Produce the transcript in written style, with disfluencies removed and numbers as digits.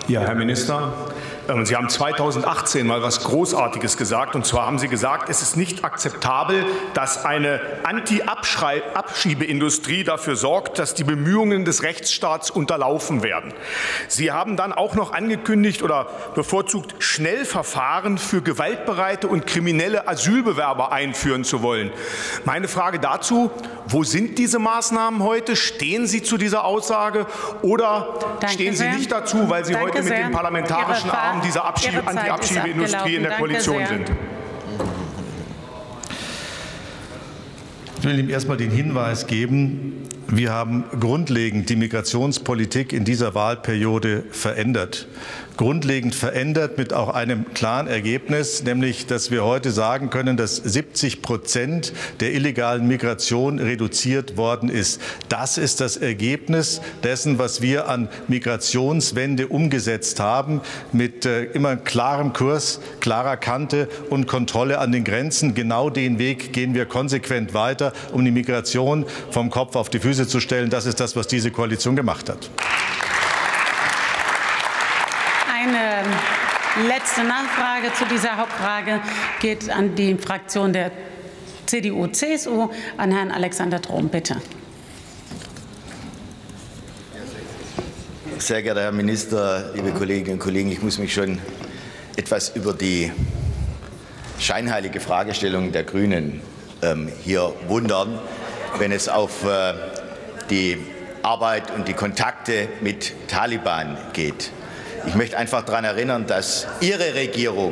Ja, Herr Minister, Sie haben 2018 mal was Großartiges gesagt. Und zwar haben Sie gesagt, es ist nicht akzeptabel, dass eine Anti-Abschiebeindustrie dafür sorgt, dass die Bemühungen des Rechtsstaats unterlaufen werden. Sie haben dann auch noch angekündigt oder bevorzugt, Schnellverfahren für gewaltbereite und kriminelle Asylbewerber einführen zu wollen. Meine Frage dazu: Wo sind diese Maßnahmen heute? Stehen Sie zu dieser Aussage oder stehen Sie nicht dazu, weil Sie heute mit dem parlamentarischen Arm dieser Anti-Abschiebeindustrie in der Koalition sind? Ich will ihm erst mal den Hinweis geben, wir haben grundlegend die Migrationspolitik in dieser Wahlperiode verändert. Grundlegend verändert mit auch einem klaren Ergebnis, nämlich dass wir heute sagen können, dass 70% der illegalen Migration reduziert worden ist. Das ist das Ergebnis dessen, was wir an Migrationswende umgesetzt haben, mit immer klarem Kurs, klarer Kante und Kontrolle an den Grenzen. Genau den Weg gehen wir konsequent weiter, um die Migration vom Kopf auf die Füße zu stellen. Das ist das, was diese Koalition gemacht hat. Eine letzte Nachfrage zu dieser Hauptfrage geht an die Fraktion der CDU-CSU, an Herrn Alexander Trom, bitte. Sehr geehrter Herr Minister, liebe Kolleginnen und Kollegen, ich muss mich schon etwas über die scheinheilige Fragestellung der Grünen hier wundern, wenn es auf die Arbeit und die Kontakte mit Taliban geht. Ich möchte einfach daran erinnern, dass Ihre Regierung